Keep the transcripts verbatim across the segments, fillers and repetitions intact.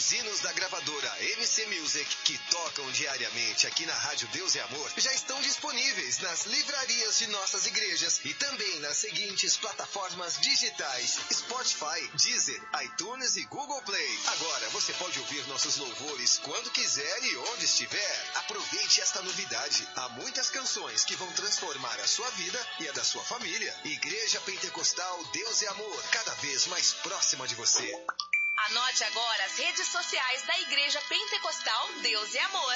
Os hinos da gravadora M C Music, que tocam diariamente aqui na Rádio Deus e Amor, já estão disponíveis nas livrarias de nossas igrejas e também nas seguintes plataformas digitais: Spotify, Deezer, iTunes e Google Play. Agora você pode ouvir nossos louvores quando quiser e onde estiver. Aproveite esta novidade. Há muitas canções que vão transformar a sua vida e a da sua família. Igreja Pentecostal Deus e Amor, cada vez mais próxima de você. Anote agora as redes sociais da Igreja Pentecostal Deus e Amor.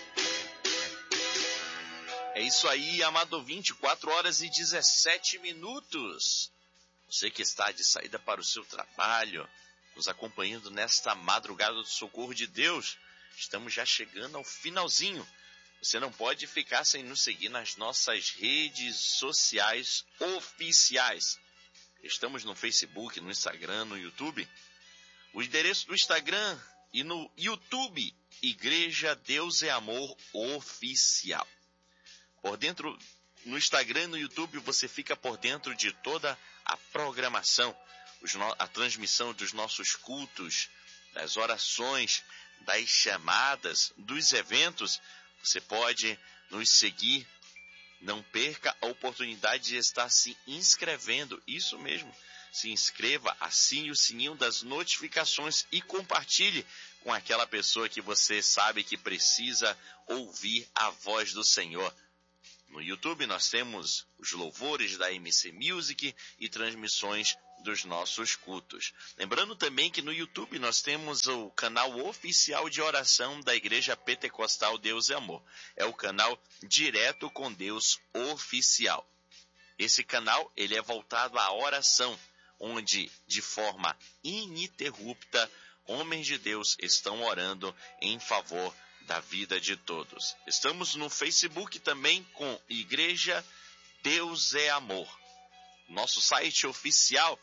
É isso aí, amado, vinte e quatro horas e dezessete minutos. Você que está de saída para o seu trabalho, nos acompanhando nesta madrugada do socorro de Deus, estamos já chegando ao finalzinho. Você não pode ficar sem nos seguir nas nossas redes sociais oficiais. Estamos no Facebook, no Instagram, no YouTube. O endereço do Instagram e no YouTube, Igreja Deus é Amor Oficial. Por dentro, no Instagram e no YouTube, você fica por dentro de toda a programação, a transmissão dos nossos cultos, das orações, das chamadas, dos eventos. Você pode nos seguir. Não perca a oportunidade de estar se inscrevendo. Isso mesmo. Se inscreva, assine o sininho das notificações e compartilhe com aquela pessoa que você sabe que precisa ouvir a voz do Senhor. No YouTube nós temos os louvores da M C Music e transmissões dos nossos cultos. Lembrando também que no YouTube nós temos o canal oficial de oração da Igreja Pentecostal Deus e Amor. É o canal Direto com Deus Oficial. Esse canal ele é voltado à oração, onde, de forma ininterrupta, homens de Deus estão orando em favor da vida de todos. Estamos no Facebook também com Igreja Deus é Amor. Nosso site oficial,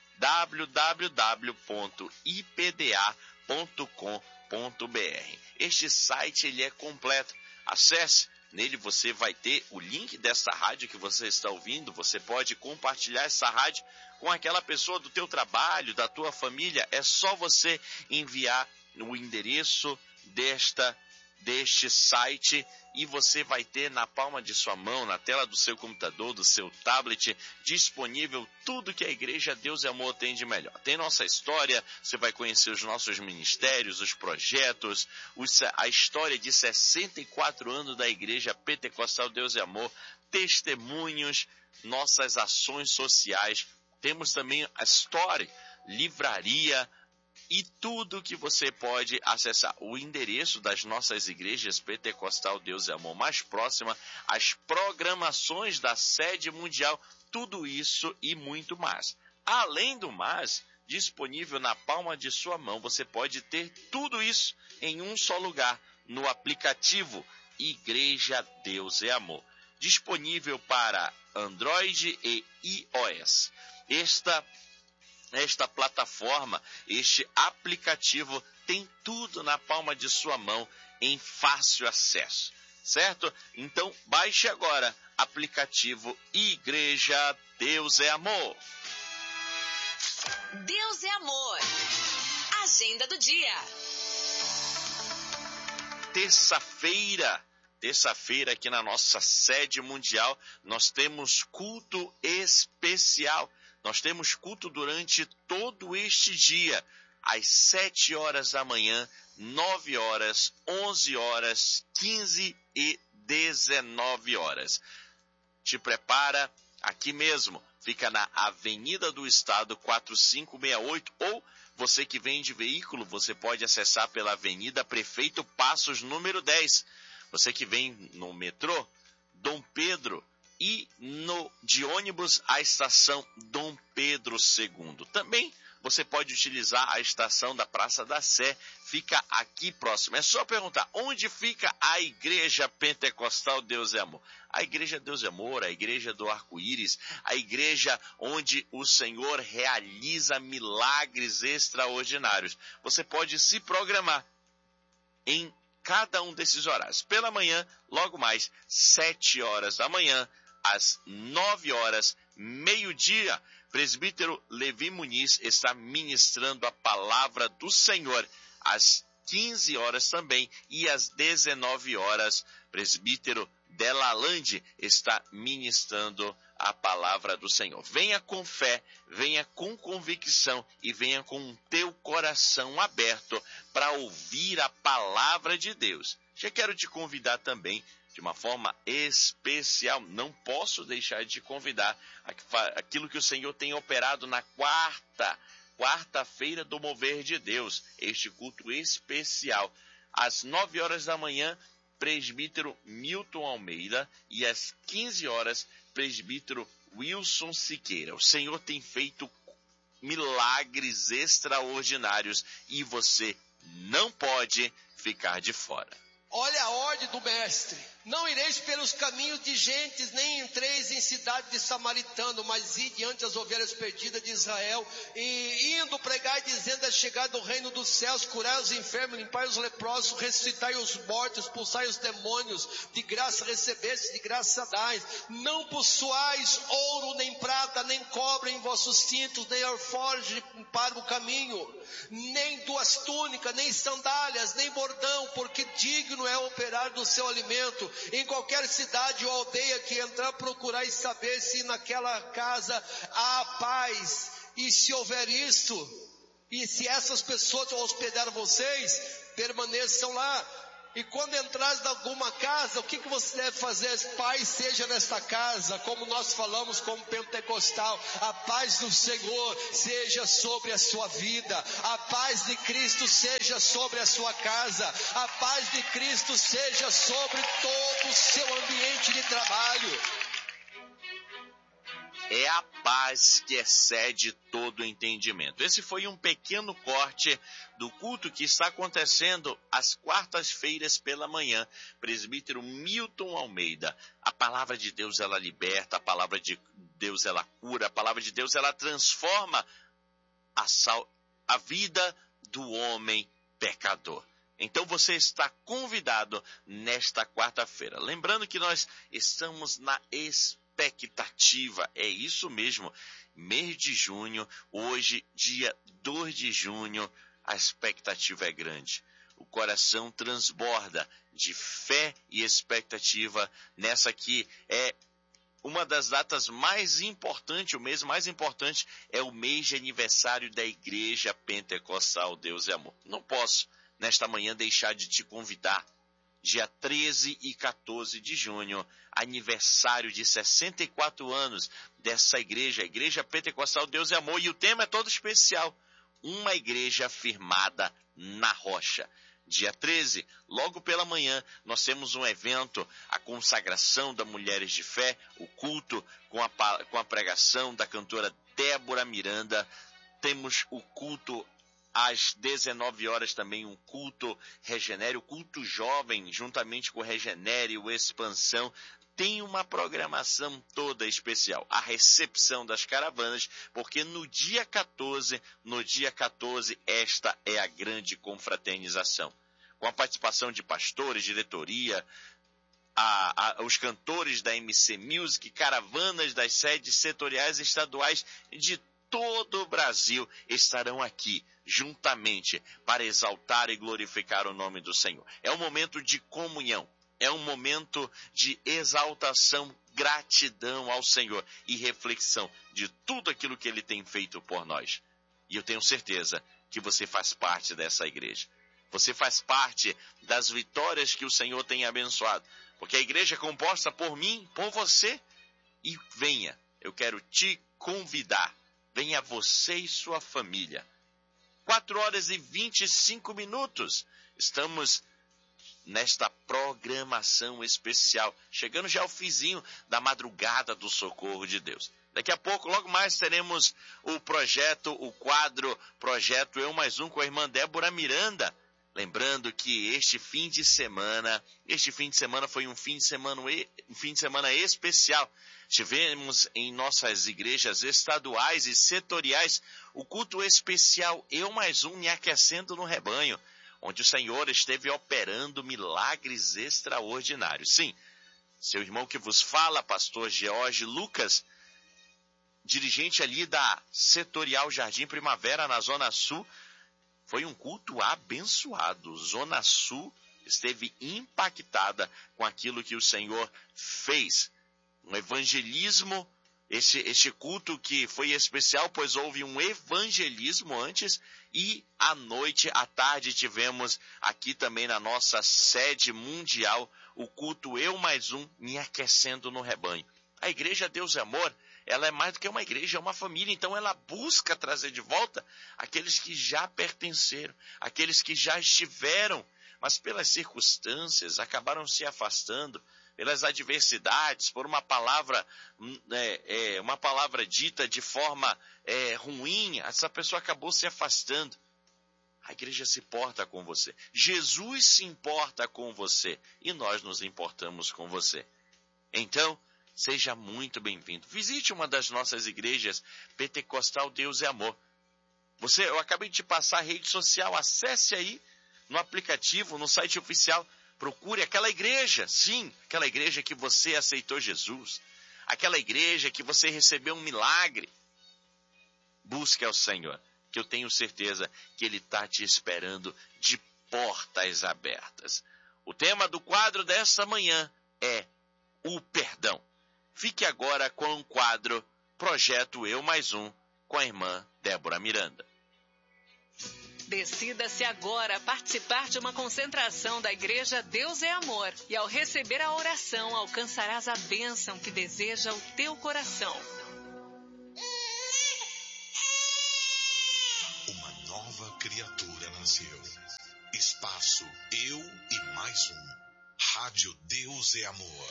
w w w ponto i p d a ponto com ponto b r. Este site ele é completo. Acesse. Nele você vai ter o link dessa rádio que você está ouvindo. Você pode compartilhar essa rádio com aquela pessoa do teu trabalho, da tua família. É só você enviar o endereço desta, deste site e você vai ter na palma de sua mão, na tela do seu computador, do seu tablet, disponível tudo que a Igreja Deus e Amor tem de melhor. Tem nossa história, você vai conhecer os nossos ministérios, os projetos, os, a história de sessenta e quatro anos da Igreja Pentecostal Deus e Amor, testemunhos, nossas ações sociais. Temos também a Story, livraria, e tudo que você pode acessar. O endereço das nossas igrejas Pentecostal Deus e Amor mais próxima, as programações da sede mundial, tudo isso e muito mais. Além do mais, disponível na palma de sua mão, você pode ter tudo isso em um só lugar, no aplicativo Igreja Deus e Amor. Disponível para Android e iOS. Esta Esta plataforma, este aplicativo tem tudo na palma de sua mão em fácil acesso, certo? Então baixe agora aplicativo Igreja Deus é Amor. Deus é Amor. Agenda do dia. Terça-feira, terça-feira aqui na nossa sede mundial, nós temos culto especial. Nós temos culto durante todo este dia, às sete horas da manhã, nove horas, onze horas, quinze e dezenove horas. Te prepara aqui mesmo, fica na Avenida do Estado quatrocentos e sessenta e oito, ou você que vem de veículo, você pode acessar pela Avenida Prefeito Passos, número dez. Você que vem no metrô, Dom Pedro, e no, de ônibus a estação Dom Pedro segundo. Também você pode utilizar a estação da Praça da Sé, fica aqui próximo. É só perguntar, onde fica a Igreja Pentecostal Deus é Amor? A Igreja Deus é Amor, a Igreja do Arco-Íris, a igreja onde o Senhor realiza milagres extraordinários. Você pode se programar em cada um desses horários. Pela manhã, logo mais, sete horas da manhã, às nove horas, meio-dia, presbítero Levi Muniz está ministrando a palavra do Senhor às quinze horas também, e às dezenove horas, presbítero Delalande está ministrando a palavra do Senhor. Venha com fé, venha com convicção e venha com o teu coração aberto para ouvir a palavra de Deus. Já quero te convidar também, de uma forma especial, não posso deixar de te convidar aquilo que o Senhor tem operado na quarta, quarta-feira do Mover de Deus, este culto especial, às nove horas da manhã, presbítero Milton Almeida, e às quinze horas, presbítero Wilson Siqueira. O Senhor tem feito milagres extraordinários e você não pode ficar de fora. Olha a ordem do mestre: não ireis pelos caminhos de gentes, nem entreis em cidade de samaritano, mas ide diante as ovelhas perdidas de Israel, e indo pregai, dizendo: é chegado o reino dos céus, curai os enfermos, limpai os leprosos, ressuscitai os mortos, expulsai os demônios, de graça recebestes, de graça dais. Não possuais ouro, nem prata, nem cobre em vossos cintos, nem alforje para o caminho, nem duas túnicas, nem sandálias, nem bordão, porque digno é operar do seu alimento. Em qualquer cidade ou aldeia que entrar, procurai saber se naquela casa há paz. E se houver isto, e se essas pessoas hospedar vocês, permaneçam lá. E quando entrares em alguma casa, o que, que você deve fazer? Paz seja nesta casa, como nós falamos como pentecostal, a paz do Senhor seja sobre a sua vida, a paz de Cristo seja sobre a sua casa, a paz de Cristo seja sobre todo o seu ambiente de trabalho. É a paz que excede todo entendimento. Esse foi um pequeno corte do culto que está acontecendo às quartas-feiras pela manhã. Presbítero Milton Almeida. A palavra de Deus, ela liberta, a palavra de Deus, ela cura, a palavra de Deus, ela transforma a, sal, a vida do homem pecador. Então você está convidado nesta quarta-feira. Lembrando que nós estamos na expectativa. Expectativa, é isso mesmo, mês de junho, hoje, dia dois de junho, a expectativa é grande. O coração transborda de fé e expectativa nessa que é uma das datas mais importantes, o mês mais importante é o mês de aniversário da Igreja Pentecostal Deus e Amor. Não posso, nesta manhã, deixar de te convidar. Dia treze e quatorze de junho, aniversário de sessenta e quatro anos dessa igreja, a Igreja Pentecostal Deus e Amor, e o tema é todo especial, uma igreja firmada na rocha. Dia treze, logo pela manhã, nós temos um evento, a consagração da Mulheres de Fé, o culto com a, com a pregação da cantora Débora Miranda, temos o culto às dezenove horas também um culto Regenere, o culto jovem, juntamente com o Regenere e o Expansão, tem uma programação toda especial. A recepção das caravanas, porque no dia quatorze, no dia quatorze, esta é a grande confraternização. Com a participação de pastores, diretoria, a, a, os cantores da M C Music, caravanas das sedes setoriais e estaduais de todo o Brasil estarão aqui juntamente para exaltar e glorificar o nome do Senhor. É um momento de comunhão, é um momento de exaltação, gratidão ao Senhor e reflexão de tudo aquilo que Ele tem feito por nós. E eu tenho certeza que você faz parte dessa igreja. Você faz parte das vitórias que o Senhor tem abençoado. Porque a igreja é composta por mim, por você. E venha, eu quero te convidar. Venha você e sua família. quatro horas e vinte e cinco minutos. Estamos nesta programação especial, chegando já ao finzinho da madrugada do socorro de Deus. Daqui a pouco, logo mais, teremos o projeto, o quadro Projeto Eu Mais Um com a irmã Débora Miranda. Lembrando que este fim de semana, este fim de semana foi um fim de semana, um fim de semana especial. Tivemos em nossas igrejas estaduais e setoriais o culto especial Eu Mais Um me aquecendo no rebanho, onde o Senhor esteve operando milagres extraordinários. Sim, seu irmão que vos fala, pastor George Lucas, dirigente ali da Setorial Jardim Primavera, na Zona Sul, Foi um culto abençoado. Zona Sul esteve impactada com aquilo que o Senhor fez. Um evangelismo, este, este culto que foi especial, pois houve um evangelismo antes, e à noite, à tarde, tivemos aqui também na nossa sede mundial o culto Eu Mais Um, me aquecendo no rebanho. A Igreja Deus e Amor, ela é mais do que uma igreja, é uma família, então ela busca trazer de volta aqueles que já pertenceram, aqueles que já estiveram, mas pelas circunstâncias acabaram se afastando, pelas adversidades, por uma palavra, é, é, uma palavra dita de forma é, ruim, essa pessoa acabou se afastando. A igreja se importa com você. Jesus se importa com você e nós nos importamos com você. Então, seja muito bem-vindo. Visite uma das nossas igrejas Pentecostal Deus e Amor. Você, eu acabei de te passar a rede social, acesse aí no aplicativo, no site oficial. Procure aquela igreja, sim, aquela igreja que você aceitou Jesus, aquela igreja que você recebeu um milagre. Busque ao Senhor, que eu tenho certeza que Ele está te esperando de portas abertas. O tema do quadro desta manhã é o perdão. Fique agora com o quadro Projeto Eu Mais Um, com a irmã Débora Miranda. Decida-se agora participar de uma concentração da Igreja Deus é Amor. E ao receber a oração, alcançarás a bênção que deseja o teu coração. Uma nova criatura nasceu. Espaço Eu e Mais Um. Rádio Deus é Amor.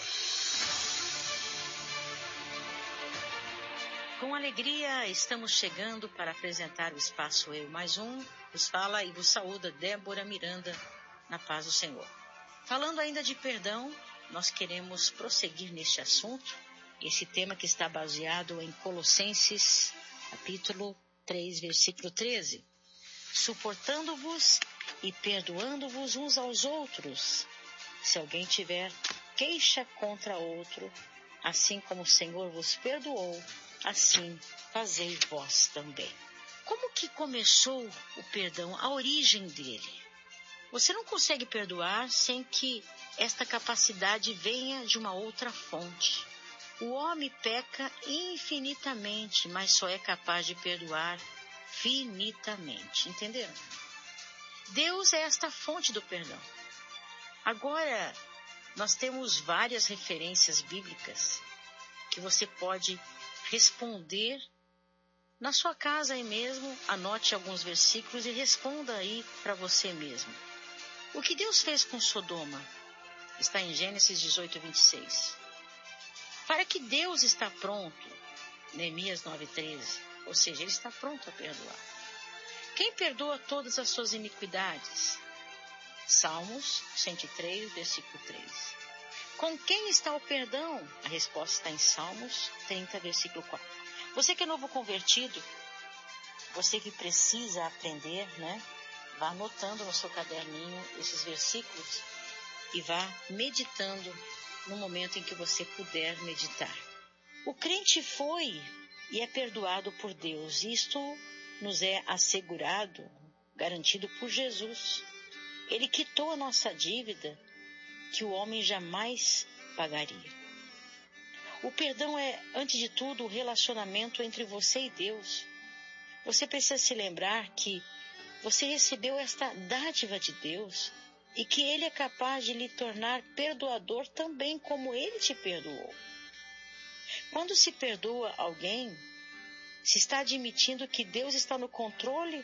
Com alegria, estamos chegando para apresentar o Espaço Eu Mais Um. Vos fala e vos saúda Débora Miranda, na paz do Senhor. Falando ainda de perdão, nós queremos prosseguir neste assunto, esse tema que está baseado em Colossenses, capítulo três, versículo treze. Suportando-vos e perdoando-vos uns aos outros, se alguém tiver queixa contra outro, assim como o Senhor vos perdoou, assim fazei vós também. Como que começou o perdão, a origem dele? Você não consegue perdoar sem que esta capacidade venha de uma outra fonte. O homem peca infinitamente, mas só é capaz de perdoar finitamente. Entenderam? Deus é esta fonte do perdão. Agora, nós temos várias referências bíblicas que você pode responder na sua casa aí mesmo. Anote alguns versículos e responda aí para você mesmo. O que Deus fez com Sodoma está em Gênesis dezoito, vinte e seis. Para que Deus está pronto, Neemias nove, treze, ou seja, Ele está pronto a perdoar. Quem perdoa todas as suas iniquidades? Salmos cento e três, versículo três. Com quem está o perdão? A resposta está em Salmos trinta, versículo quatro. Você que é novo convertido, você que precisa aprender, né? Vá anotando no seu caderninho esses versículos e vá meditando no momento em que você puder meditar. O crente foi e é perdoado por Deus. Isto nos é assegurado, garantido por Jesus. Ele quitou a nossa dívida que o homem jamais pagaria. O perdão é, antes de tudo, o relacionamento entre você e Deus. Você precisa se lembrar que você recebeu esta dádiva de Deus e que Ele é capaz de lhe tornar perdoador também como Ele te perdoou. Quando se perdoa alguém, se está admitindo que Deus está no controle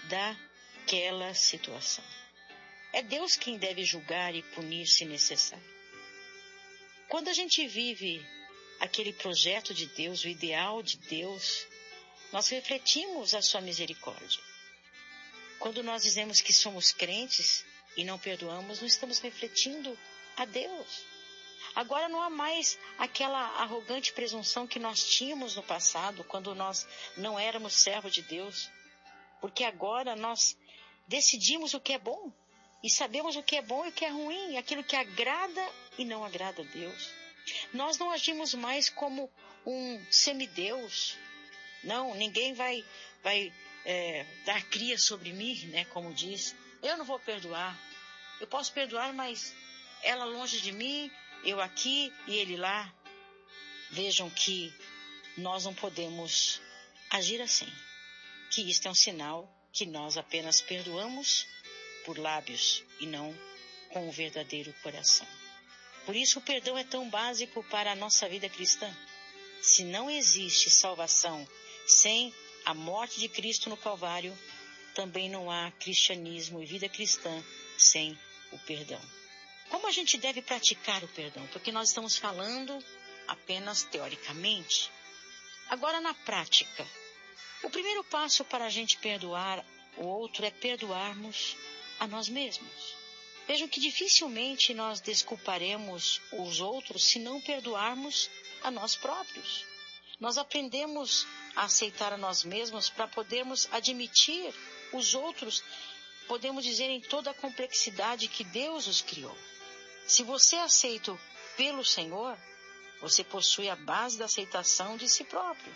daquela situação. É Deus quem deve julgar e punir se necessário. Quando a gente vive aquele projeto de Deus, o ideal de Deus, nós refletimos a sua misericórdia. Quando nós dizemos que somos crentes e não perdoamos, não estamos refletindo a Deus. Agora não há mais aquela arrogante presunção que nós tínhamos no passado, quando nós não éramos servos de Deus. Porque agora nós decidimos o que é bom e sabemos o que é bom e o que é ruim, aquilo que agrada e não agrada a Deus. Nós não agimos mais como um semideus. Não, ninguém vai, vai é, dar cria sobre mim, né? Como diz, eu não vou perdoar. Eu posso perdoar, mas ela longe de mim, eu aqui e ele lá. Vejam que nós não podemos agir assim. Que isto é um sinal que nós apenas perdoamos por lábios e não com o verdadeiro coração. Por isso o perdão é tão básico para a nossa vida cristã. Se não existe salvação sem a morte de Cristo no Calvário, também não há cristianismo e vida cristã sem o perdão. Como a gente deve praticar o perdão? Porque nós estamos falando apenas teoricamente. Agora, na prática, o primeiro passo para a gente perdoar o outro é perdoarmos a nós mesmos. Vejam que dificilmente nós desculparemos os outros se não perdoarmos a nós próprios. Nós aprendemos a aceitar a nós mesmos para podermos admitir os outros, podemos dizer, em toda a complexidade que Deus os criou. Se você é aceito pelo Senhor, você possui a base da aceitação de si próprio.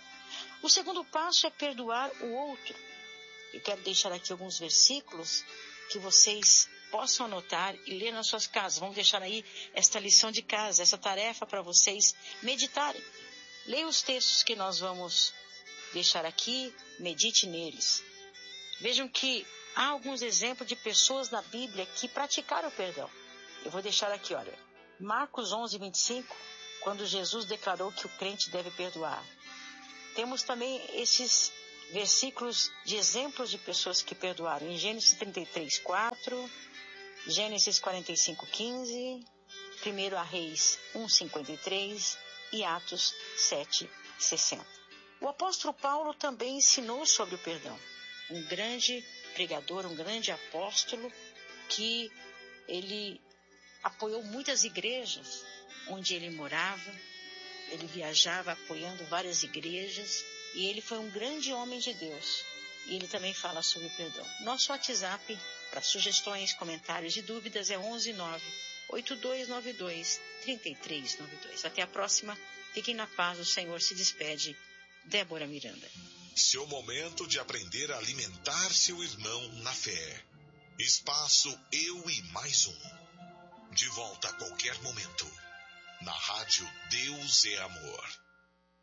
O segundo passo é perdoar o outro. Eu quero deixar aqui alguns versículos que vocês possam anotar e ler nas suas casas. Vamos deixar aí esta lição de casa, essa tarefa para vocês meditarem. Leia os textos que nós vamos deixar aqui, medite neles. Vejam que há alguns exemplos de pessoas na Bíblia que praticaram o perdão. Eu vou deixar aqui, olha, Marcos onze, vinte e cinco, quando Jesus declarou que o crente deve perdoar. Temos também esses versículos de exemplos de pessoas que perdoaram, em Gênesis trinta e três, quatro, Gênesis quarenta e cinco, quinze, primeiro Reis um, cinquenta e três e Atos sete, sessenta. O apóstolo Paulo também ensinou sobre o perdão. Um grande pregador, um grande apóstolo, que ele apoiou muitas igrejas onde ele morava. Ele viajava apoiando várias igrejas e ele foi um grande homem de Deus. E ele também fala sobre o perdão. Nosso WhatsApp para sugestões, comentários e dúvidas é onze nove oito dois nove dois três três nove dois. Até a próxima. Fiquem na paz. O Senhor se despede. Débora Miranda. Seu momento de aprender a alimentar seu irmão na fé. Espaço Eu e Mais Um. De volta a qualquer momento. Na rádio Deus é Amor.